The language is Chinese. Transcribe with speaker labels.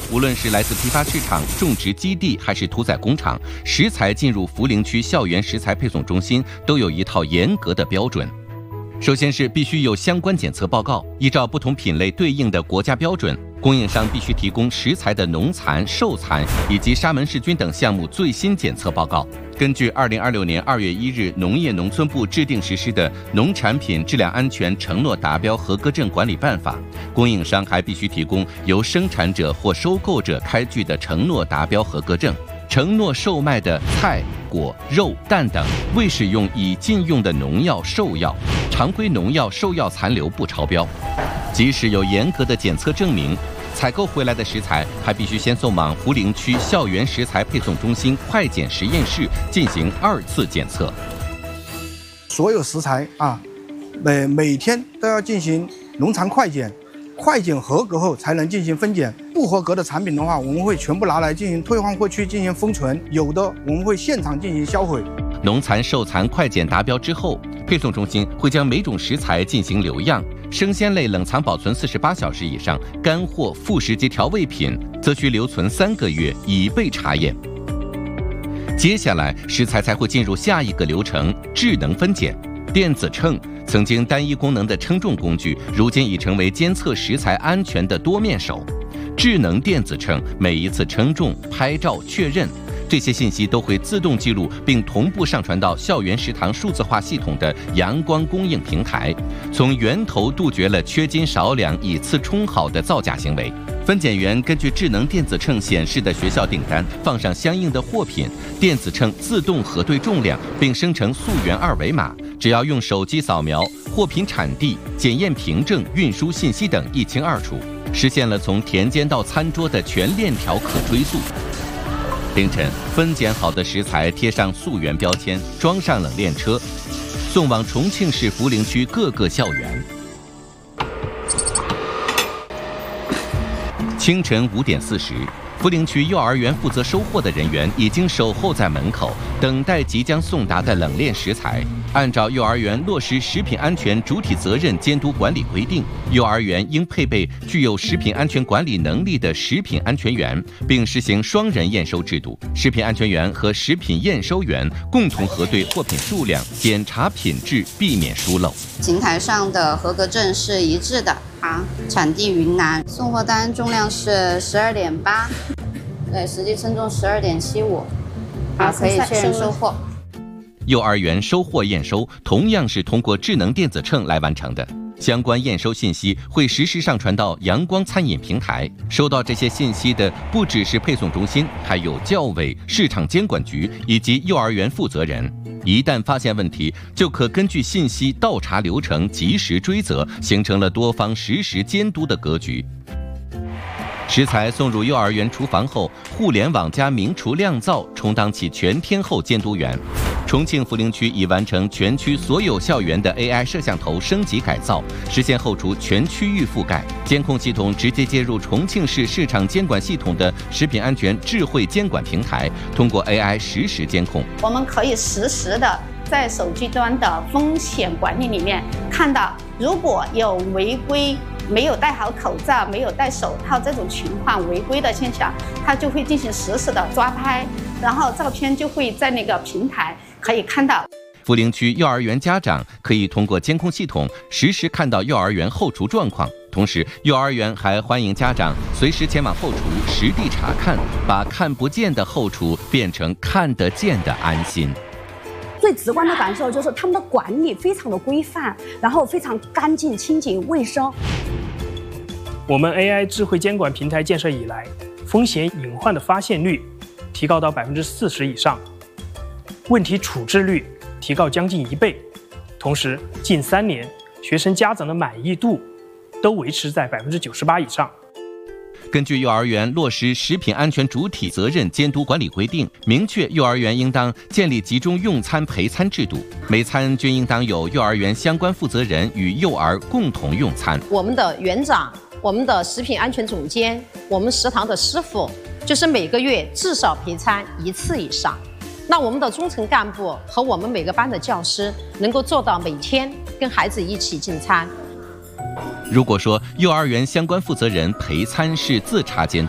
Speaker 1: 无论是来自批发市场、种植基地还是屠宰工厂，食材进入涪陵区校园食材配送中心都有一套严格的标准。首先是必须有相关检测报告，依照不同品类对应的国家标准，供应商必须提供食材的农残、瘦残以及沙门氏菌等项目最新检测报告。根据2026年2月1日农业农村部制定实施的《农产品质量安全承诺达标合格证管理办法》，供应商还必须提供由生产者或收购者开具的承诺达标合格证。承诺售卖的菜、果、肉、蛋等未使用已禁用的农药、兽药、常规农药、兽药残留不超标。即使有严格的检测证明，采购回来的食材还必须先送往涪陵区校园食材配送中心快检实验室进行2次检测。
Speaker 2: 所有食材每天都要进行农残快检，快检合格后才能进行分拣。不合格的产品的话，我们会全部拿来进行退换货区进行封存，有的我们会现场进行销毁。
Speaker 1: 农残、瘦残快检达标之后，配送中心会将每种食材进行留样，生鲜类冷藏保存48小时以上，干货、副食及调味品则需留存3个月以备查验。接下来，食材才会进入下一个流程——智能分拣。电子秤曾经单一功能的称重工具，如今已成为监测食材安全的多面手。智能电子秤每一次称重、拍照确认，这些信息都会自动记录并同步上传到校园食堂数字化系统的阳光供应平台，从源头杜绝了缺斤少两、以次充好的造假行为。分拣员根据智能电子秤显示的学校订单，放上相应的货品，电子秤自动核对重量，并生成溯源2维码。只要用手机扫描，货品产地、检验凭证、运输信息等一清二楚，实现了从田间到餐桌的全链条可追溯。凌晨，分拣好的食材贴上溯源标签，装上冷链车，送往重庆市涪陵区各个校园。清晨5点40，涪陵区幼儿园负责收货的人员已经守候在门口，等待即将送达的冷链食材。按照幼儿园落实食品安全主体责任监督管理规定，幼儿园应配备具有食品安全管理能力的食品安全员，并实行双人验收制度。食品安全员和食品验收员共同核对货品数量，检查品质，避免疏漏。
Speaker 3: 平台上的合格证是一致的啊，产地云南，送货单重量是12.8，对，实际称重12.75，好，可以确认收货。
Speaker 1: 幼儿园收货验收同样是通过智能电子秤来完成的，相关验收信息会实时上传到阳光餐饮平台。收到这些信息的不只是配送中心，还有教委、市场监管局以及幼儿园负责人。一旦发现问题，就可根据信息倒查流程，及时追责，形成了多方实时监督的格局。食材送入幼儿园厨房后，互联网加名厨酿造充当起全天候监督员。重庆涪陵区已完成全区所有校园的 AI 摄像头升级改造，实现后厨全区域覆盖。监控系统直接接入重庆市市场监管系统的食品安全智慧监管平台，通过 AI 实时监控。
Speaker 4: 我们可以实时的在手机端的风险管理里面看到，如果有违规、没有戴好口罩、没有戴手套这种情况违规的现象，它就会进行实时的抓拍，然后照片就会在那个平台可以看到。
Speaker 1: 涪陵区幼儿园家长可以通过监控系统实时看到幼儿园后厨状况，同时幼儿园还欢迎家长随时前往后厨实地查看，把看不见的后厨变成看得见的安心。
Speaker 5: 最直观的感受就是他们的管理非常的规范，然后非常干净、清洁、卫生。
Speaker 6: 我们 AI 智慧监管平台建设以来，风险隐患的发现率提高到40%以上，问题处置率提高将近1倍。同时，近3年学生家长的满意度都维持在98%以上。
Speaker 1: 根据幼儿园落实食品安全主体责任监督管理规定，明确幼儿园应当建立集中用餐陪餐制度，每餐均应当有幼儿园相关负责人与幼儿共同用餐。
Speaker 7: 我们的园长、我们的食品安全总监、我们食堂的师傅，就是每个月至少陪餐1次以上。那我们的中层干部和我们每个班的教师能够做到每天跟孩子一起进餐。
Speaker 1: 如果说幼儿园相关负责人陪餐是自查监督，